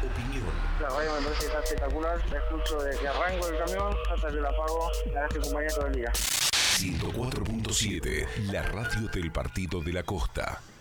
opinión. La radio me parece que está espectacular. La escucho desde que arranco el camión hasta que la apago. La dejo acompañar todo el día. 104.7, la radio del Partido de la Costa.